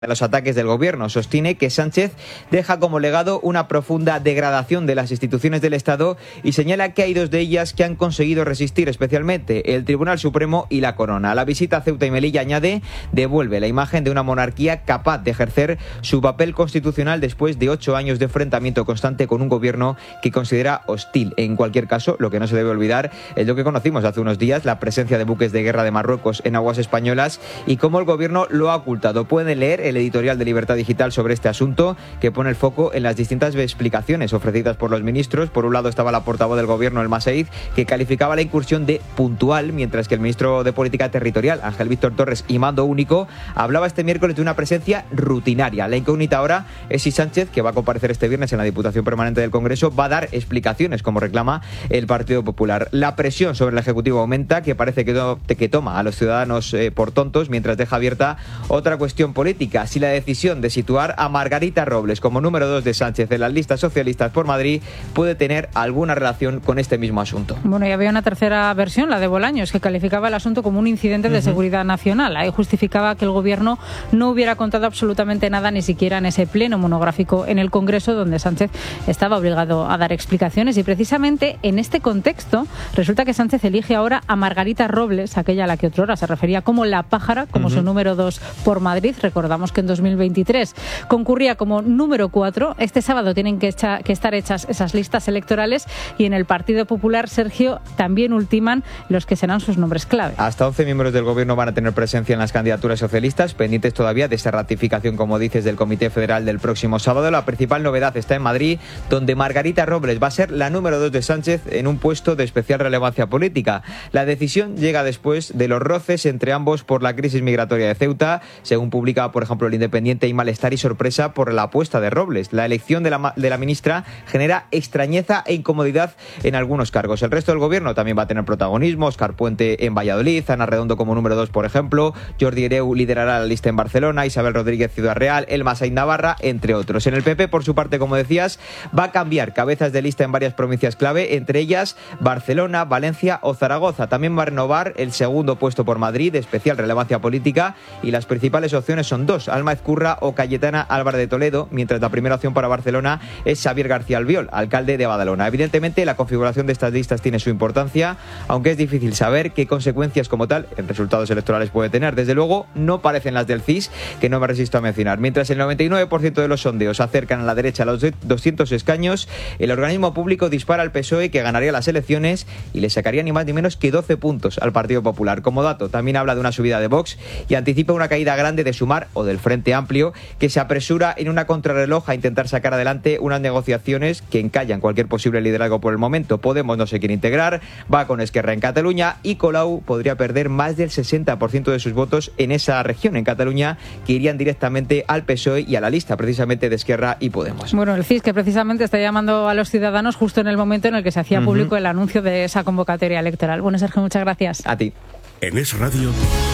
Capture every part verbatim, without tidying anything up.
de los ataques del gobierno. Sostiene que Sánchez deja como legado una profunda degradación de las instituciones del Estado y señala que hay dos de ellas que han conseguido resistir, especialmente el Tribunal Supremo y la Corona. La visita a Ceuta y Melilla, añade, devuelve la imagen de una monarquía capaz de ejercer su papel constitucional después de ocho años de enfrentamiento constante con un gobierno que considera hostil. En cualquier caso, lo que no se debe olvidar es lo que conocimos hace unos días, la presencia de buques de guerra de Marruecos en aguas españolas y cómo el gobierno lo ha ocultado. Pueden leer el editorial de Libertad Digital sobre este asunto, que pone el foco en las distintas explicaciones ofrecidas por los ministros. Por un lado estaba la portavoz del gobierno, Elma Said, que calificaba la incursión de puntual, mientras que el ministro de Política Territorial, Ángel Víctor Torres, y mando único, hablaba este miércoles de una presencia rutinaria. La incógnita ahora es si Sánchez, que va a comparecer este viernes en la Diputación Permanente del Congreso, va a dar explicaciones, como reclama el Partido Popular. La presión sobre el Ejecutivo aumenta, que parece que, to- que toma a los ciudadanos eh, por tontos, mientras deja abierta otra cuestión política: si la decisión de situar a Margarita Robles como número dos de Sánchez en las listas socialistas por Madrid puede tener alguna relación con este mismo asunto. Bueno, y había una tercera versión, la de Bolaños, que calificaba el asunto como un incidente de uh-huh. seguridad nacional. Ahí justificaba que el gobierno no hubiera contado absolutamente nada, ni siquiera en ese pleno monográfico en el Congreso, donde Sánchez estaba obligado a dar explicaciones. Y precisamente en este contexto resulta que Sánchez elige ahora a Margarita Robles, aquella a la que otrora se refería como la pájara, como uh-huh. su número dos por Madrid. Recordamos que en dos mil veintitrés concurría como número cuatro. Este sábado tienen que, echa, que estar hechas esas listas electorales y en el Partido Popular, Sergio, también ultiman los que serán sus nombres clave. Hasta once miembros del gobierno van a tener presencia en las candidaturas socialistas, pendientes todavía de esa ratificación, como dices, del Comité Federal del próximo sábado. La principal novedad está en Madrid, donde Margarita Robles va a ser la número dos de Sánchez en un puesto de especial relevancia política. La decisión llega después de los roces entre ambos por la crisis migratoria de Ceuta, según publica, por ejemplo, el Independiente, y malestar y sorpresa por la apuesta de Robles. La elección de la, de la ministra genera extrañeza e incomodidad en algunos cargos. El resto del gobierno también va a tener protagonismo: Óscar Puente en Valladolid, Ana Redondo como número dos, por ejemplo, Jordi Hereu liderará la lista en Barcelona, Isabel Rodríguez Ciudad Real, Elma Said Navarra, entre otros. En el P P, por su parte, como decías, va a cambiar cabezas de lista en varias provincias clave, entre ellas Barcelona, Valencia o Zaragoza. También va a renovar el segundo puesto por Madrid, de especial relevancia política, y las principales opciones son dos: Alma Ezcurra o Cayetana Álvarez de Toledo, mientras la primera opción para Barcelona es Xavier García Albiol, alcalde de Badalona. Evidentemente, la configuración de estas listas tiene su importancia, aunque es difícil saber qué consecuencias como tal en resultados electorales puede tener. Desde luego, no parecen las del C I S, que no me resisto a mencionar. Mientras el noventa y nueve por ciento de los sondeos acercan a la derecha a los doscientos escaños, el organismo público dispara al P S O E, que ganaría las elecciones y le sacaría ni más ni menos que doce puntos al Partido Popular. Como dato, también habla de una subida de Vox y anticipa una caída grande de Sumar o del Frente Amplio, que se apresura en una contrarreloj a intentar sacar adelante unas negociaciones que encallan cualquier posible liderazgo por el momento. Podemos no se quiere integrar, va con Esquerra en Cataluña, y Colau podría perder más del sesenta por ciento de sus votos en esa región, en Cataluña, que irían directamente al P S O E y a la lista precisamente de Esquerra y Podemos. Bueno, el C I S, que precisamente está llamando a los ciudadanos justo en el momento en el que se hacía uh-huh. público el anuncio de esa convocatoria electoral. Bueno, Sergio, muchas gracias. A ti. En Es Radio.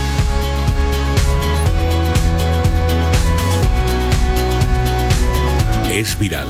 Es viral.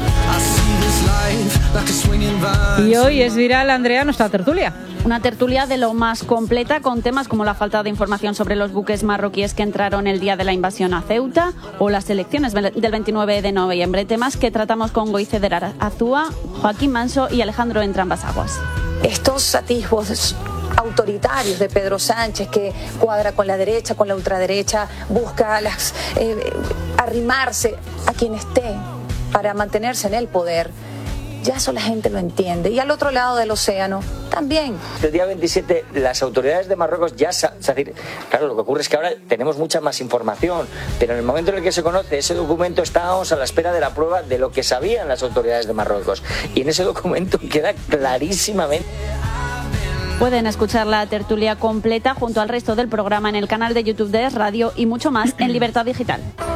Y hoy es viral, Andrea, nuestra tertulia. Una tertulia de lo más completa, con temas como la falta de información sobre los buques marroquíes que entraron el día de la invasión a Ceuta o las elecciones del veintinueve de noviembre. Temas que tratamos con Goize de Azúa, Joaquín Manso y Alejandro Entrambas-Aguas. Estos atisbos autoritarios de Pedro Sánchez, que cuadra con la derecha, con la ultraderecha, busca las, eh, arrimarse a quien esté para mantenerse en el poder, ya eso la gente lo entiende. Y al otro lado del océano también. El día veintisiete las autoridades de Marruecos ya... Es decir, claro, lo que ocurre es que ahora tenemos mucha más información, pero en el momento en el que se conoce ese documento estábamos a la espera de la prueba de lo que sabían las autoridades de Marruecos. Y en ese documento queda clarísimamente... Pueden escuchar la tertulia completa junto al resto del programa en el canal de YouTube de Es Radio y mucho más en Libertad Digital.